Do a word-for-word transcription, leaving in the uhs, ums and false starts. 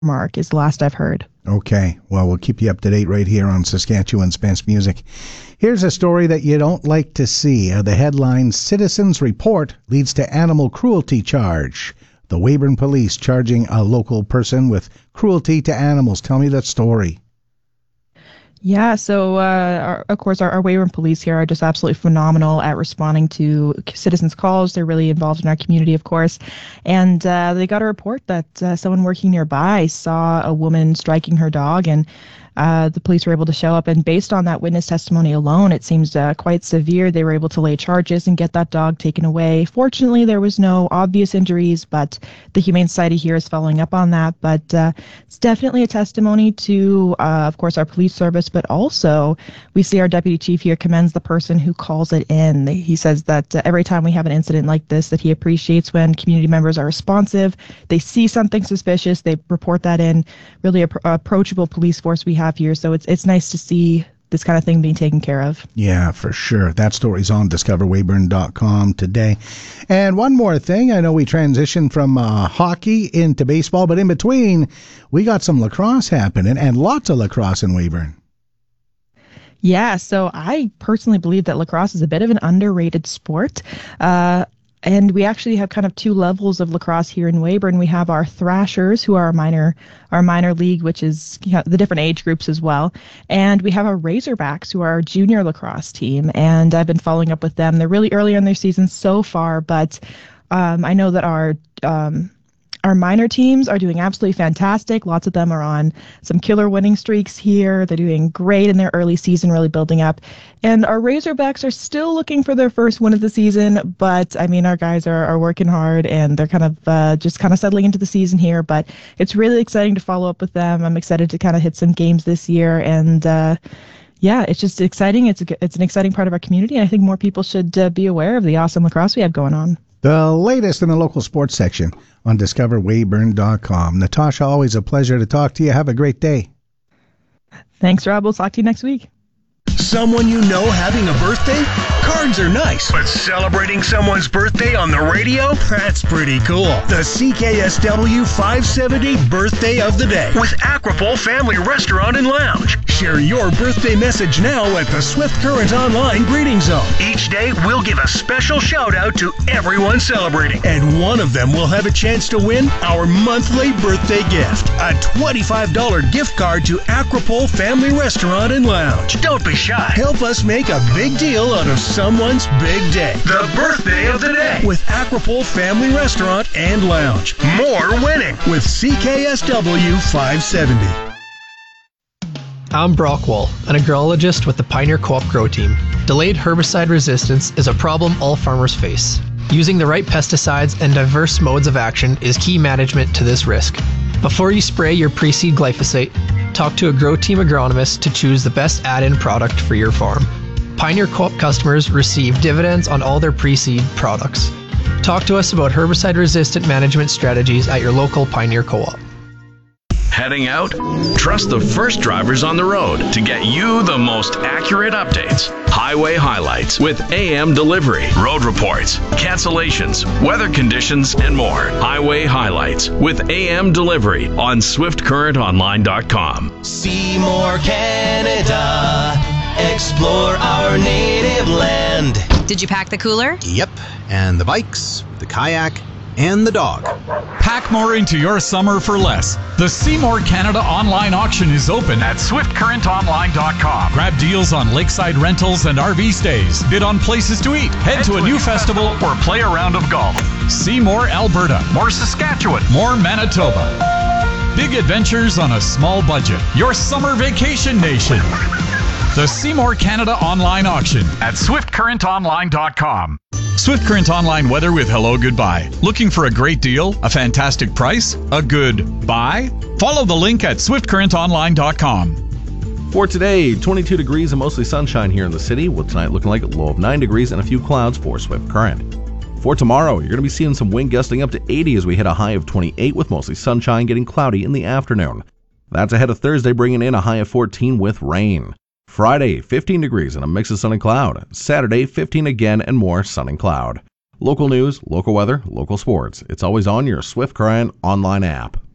mark is the last I've heard. Okay, well, we'll keep you up to date right here on Saskatchewan Spence Music. Here's a story that you don't like to see. Uh, the headline, Citizens Report Leads to Animal Cruelty Charge. The Weyburn Police charging a local person with cruelty to animals. Tell me that story. Yeah, so uh, our, of course our, our Weyburn Police here are just absolutely phenomenal at responding to citizens' calls. They're really involved in our community, of course. And uh, they got a report that uh, someone working nearby saw a woman striking her dog, and uh, the police were able to show up. And based on that witness testimony alone, it seems uh, quite severe. They were able to lay charges and get that dog taken away. Fortunately, there was no obvious injuries, but the Humane Society here is following up on that. But uh, it's definitely a testimony to, uh, of course, our police service, but also we see our deputy chief here commends the person who calls it in. He says that uh, every time we have an incident like this, that he appreciates when community members are responsive. They see something suspicious, they report that in. Really a pr- approachable police force we have here, so it's it's nice to see this kind of thing being taken care of. Yeah, for sure. That story's on discover weyburn dot com today. And one more thing, I know we transitioned from uh, hockey into baseball, but in between, we got some lacrosse happening, and lots of lacrosse in Weyburn. Yeah, so I personally believe that lacrosse is a bit of an underrated sport. Uh, and we actually have kind of two levels of lacrosse here in Weyburn. We have our Thrashers, who are our minor, our minor league, which is, you know, the different age groups as well. And we have our Razorbacks, who are our junior lacrosse team. And I've been following up with them. They're really early in their season so far, but um, I know that our um, Our minor teams are doing absolutely fantastic. Lots of them are on some killer winning streaks here. They're doing great in their early season, really building up. And our Razorbacks are still looking for their first win of the season. But, I mean, our guys are, are working hard, and they're kind of uh, just kind of settling into the season here. But it's really exciting to follow up with them. I'm excited to kind of hit some games this year. And, uh, yeah, it's just exciting. It's, a, it's an exciting part of our community. And I think more people should uh, be aware of the awesome lacrosse we have going on. The latest in the local sports section on discover weyburn dot com. Natasha, always a pleasure to talk to you. Have a great day. Thanks, Rob. We'll talk to you next week. Someone you know having a birthday? Cards are nice, but celebrating someone's birthday on the radio? That's pretty cool. The C K S W five seventy Birthday of the Day with Aquapole Family Restaurant and Lounge. Share your birthday message now at the Swift Current Online Greeting Zone. Each day, we'll give a special shout out to everyone celebrating, and one of them will have a chance to win our monthly birthday gift, a twenty-five dollars gift card to Aquapole Family Restaurant and Lounge. Don't be shy. Help us make a big deal out of someone's big day. The Birthday of the Day with Aquapole Family Restaurant and Lounge. More winning with C K S W five seventy. I'm Brock Wall, an agrologist with the Pioneer Co-op Grow Team. Delayed herbicide resistance is a problem all farmers face. Using the right pesticides and diverse modes of action is key management to this risk. Before you spray your pre-seed glyphosate, talk to a Grow Team agronomist to choose the best add-in product for your farm. Pioneer Co-op customers receive dividends on all their pre-seed products. Talk to us about herbicide-resistant management strategies at your local Pioneer Co-op. Heading out? Trust the first drivers on the road to get you the most accurate updates. Highway highlights with A M delivery, road reports, cancellations, weather conditions, and more. Highway highlights with A M delivery on swift current online dot com. Seymour, Canada. Explore our native land. Did you pack the cooler? Yep, and the bikes, the kayak, and the dog. Pack more into your summer for less. The Seymour Canada online auction is open at swift current online dot com. Grab deals on lakeside rentals and R V stays. Bid on places to eat. Head, Head to, to a new festival, festival or play a round of golf. Seymour, Alberta. More Saskatchewan. More Manitoba. Big adventures on a small budget. Your summer vacation nation. The Seymour Canada online auction at swift current online dot com. Swift Current Online weather with hello goodbye. Looking for a great deal? A fantastic price? A good buy? Follow the link at swift current online dot com. For today, twenty-two degrees and mostly sunshine here in the city, with tonight looking like a low of nine degrees and a few clouds for Swift Current. For tomorrow, you're going to be seeing some wind gusting up to eighty as we hit a high of twenty-eight with mostly sunshine, getting cloudy in the afternoon. That's ahead of Thursday, bringing in a high of fourteen with rain. Friday, fifteen degrees and a mix of sun and cloud. Saturday, fifteen again and more sun and cloud. Local news, local weather, local sports. It's always on your Swift Current online app.